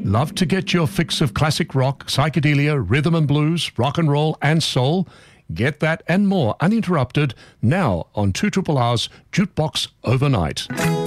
Love to get your fix of classic rock, psychedelia, rhythm and blues, rock and roll and soul? Get that and more uninterrupted now on 2RR's Jukebox Overnight.